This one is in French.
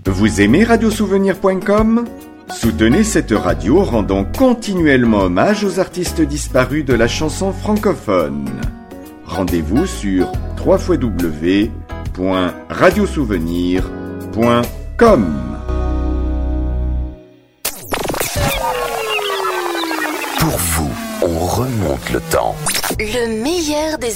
Vous aimez radiosouvenir.com ? Soutenez cette radio rendant continuellement hommage aux artistes disparus de la chanson francophone. Rendez-vous sur www.radiosouvenir.com. Pour vous, on remonte le temps. Le meilleur des